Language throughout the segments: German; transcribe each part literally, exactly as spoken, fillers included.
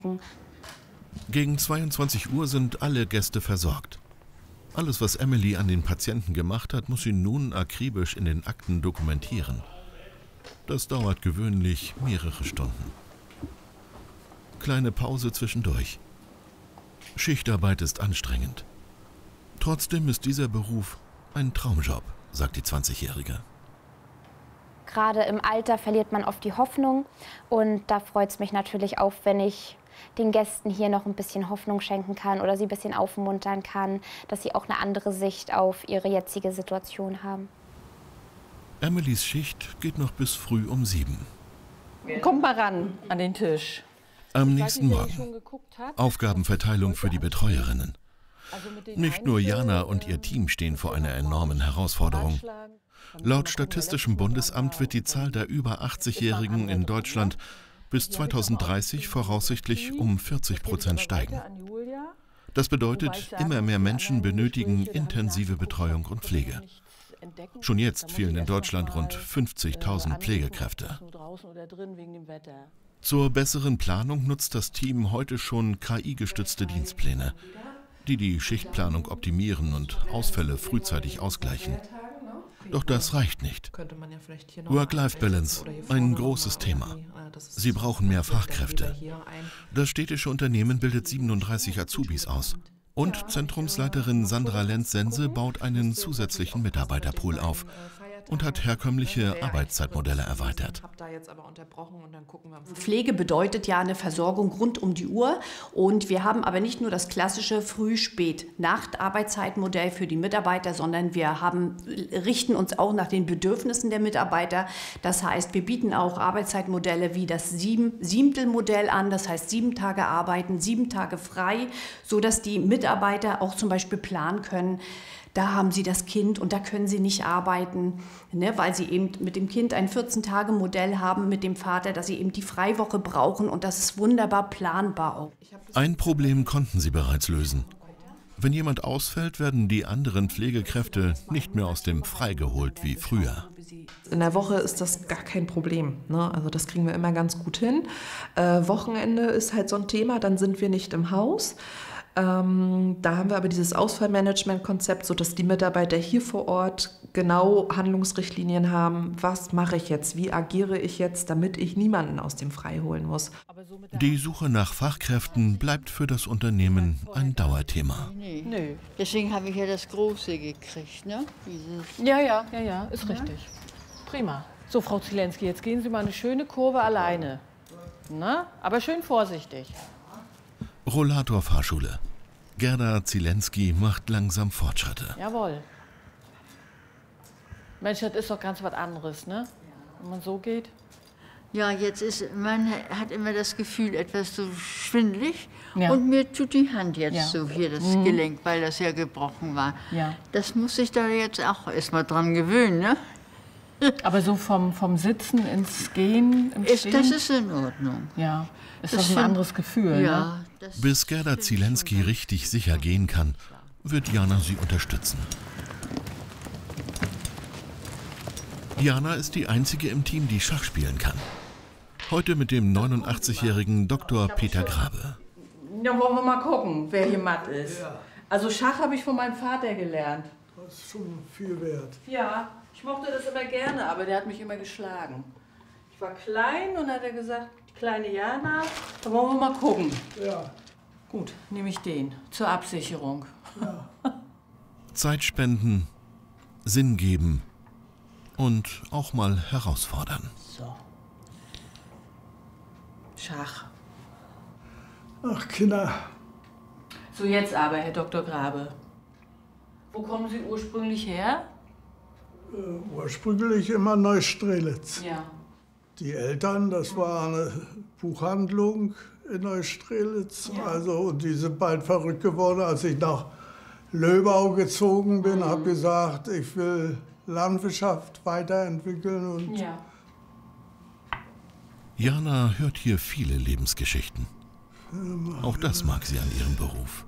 Gegen zweiundzwanzig Uhr sind alle Gäste versorgt. Alles, was Emily an den Patienten gemacht hat, muss sie nun akribisch in den Akten dokumentieren. Das dauert gewöhnlich mehrere Stunden. Kleine Pause zwischendurch. Schichtarbeit ist anstrengend. Trotzdem ist dieser Beruf ein Traumjob, sagt die zwanzigjährige. Gerade im Alter verliert man oft die Hoffnung und da freut es mich natürlich auch, wenn ich den Gästen hier noch ein bisschen Hoffnung schenken kann oder sie ein bisschen aufmuntern kann, dass sie auch eine andere Sicht auf ihre jetzige Situation haben. Emilys Schicht geht noch bis früh um sieben. Kommt mal ran an den Tisch. Am nächsten Morgen Aufgabenverteilung für die Betreuerinnen. Nicht nur Jana und ihr Team stehen vor einer enormen Herausforderung. Laut Statistischem Bundesamt wird die Zahl der über achtzigjährigen in Deutschland bis zweitausenddreißig voraussichtlich um vierzig Prozent steigen. Das bedeutet, immer mehr Menschen benötigen intensive Betreuung und Pflege. Schon jetzt fehlen in Deutschland rund fünfzigtausend Pflegekräfte. Zur besseren Planung nutzt das Team heute schon K I-gestützte Dienstpläne, die die Schichtplanung optimieren und Ausfälle frühzeitig ausgleichen. Doch das reicht nicht. Work-Life-Balance, ein großes Thema. Sie brauchen mehr Fachkräfte. Das städtische Unternehmen bildet siebenunddreißig Azubis aus. Und Zentrumsleiterin Sandra Lenz-Sense baut einen zusätzlichen Mitarbeiterpool auf und hat herkömmliche Arbeitszeitmodelle erweitert. Pflege bedeutet ja eine Versorgung rund um die Uhr. Und wir haben aber nicht nur das klassische Früh-Spät-Nacht-Arbeitszeitmodell für die Mitarbeiter, sondern wir haben, richten uns auch nach den Bedürfnissen der Mitarbeiter. Das heißt, wir bieten auch Arbeitszeitmodelle wie das Sieben-Siebtel-Modell an. Das heißt, sieben Tage arbeiten, sieben Tage frei, sodass die Mitarbeiter auch zum Beispiel planen können, da haben sie das Kind und da können sie nicht arbeiten, ne, weil sie eben mit dem Kind ein vierzehn-Tage-Modell haben mit dem Vater, dass sie eben die Freiwoche brauchen und das ist wunderbar planbar auch. Ein Problem konnten sie bereits lösen. Wenn jemand ausfällt, werden die anderen Pflegekräfte nicht mehr aus dem Frei geholt wie früher. In der Woche ist das gar kein Problem, ne? Also das kriegen wir immer ganz gut hin. Äh, Wochenende ist halt so ein Thema, dann sind wir nicht im Haus. Ähm, da haben wir aber dieses Ausfallmanagement-Konzept, sodass die Mitarbeiter hier vor Ort genau Handlungsrichtlinien haben. Was mache ich jetzt? Wie agiere ich jetzt, damit ich niemanden aus dem Frei holen muss? Die Suche nach Fachkräften bleibt für das Unternehmen ein Dauerthema. Nee. Nö. Deswegen habe ich ja das Große gekriegt, ne? Dieses Ja, ja, ja, ja, ist ja richtig. Prima. So, Frau Zielenski, jetzt gehen Sie mal eine schöne Kurve alleine. Na, aber schön vorsichtig. Rollator-Fahrschule. Gerda Zielenski macht langsam Fortschritte. Jawohl. Mensch, das ist doch ganz was anderes, ne? Wenn man so geht. Ja, jetzt ist, man hat immer das Gefühl, etwas so schwindelig. Ja. Und mir tut die Hand jetzt Ja. so hier, das Mhm. Gelenk, weil das ja gebrochen war. Ja. Das muss ich da jetzt auch erst mal dran gewöhnen, ne? Aber so vom, vom Sitzen ins Gehen, im Ist, Stehen? das ist in Ordnung. Ja, ist Das das ein find- anderes Gefühl, Ja. ne? Das Bis Gerda Zielenski richtig sicher gehen kann, wird Jana sie unterstützen. Jana ist die einzige im Team, die Schach spielen kann. Heute mit dem neunundachtzigjährigen Doktor Peter Grabe. Ja, wollen wir mal gucken, wer hier matt ist. Also Schach habe ich von meinem Vater gelernt. Das ist schon viel wert. Ja, ich mochte das immer gerne, aber der hat mich immer geschlagen. Ich war klein und hat er gesagt, die kleine Jana, da wollen wir mal gucken. Ja. Gut, nehme ich den zur Absicherung. Ja. Zeit spenden, Sinn geben und auch mal herausfordern. So. Schach. Ach, Kinder. So, jetzt aber, Herr Doktor Grabe. Wo kommen Sie ursprünglich her? Äh, ursprünglich immer Neustrelitz. Ja. Die Eltern, das war eine Buchhandlung in Neustrelitz. Ja. Also, und die sind bald verrückt geworden, als ich nach Löbau gezogen bin, Mhm. habe gesagt, ich will Landwirtschaft weiterentwickeln. Und Ja. Jana hört hier viele Lebensgeschichten. Auch das mag sie an ihrem Beruf.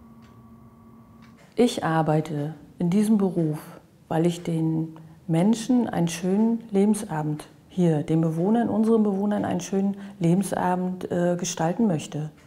Ich arbeite in diesem Beruf, weil ich den Menschen einen schönen Lebensabend hier, den Bewohnern, unseren Bewohnern einen schönen Lebensabend äh, gestalten möchte.